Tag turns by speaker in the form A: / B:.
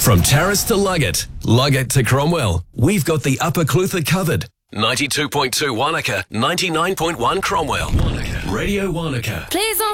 A: From Terrace to Luggett to Cromwell, we've got the Upper Clutha covered. 92.2 Wanaka, 99.1 Cromwell. Radio Wanaka.
B: Please don't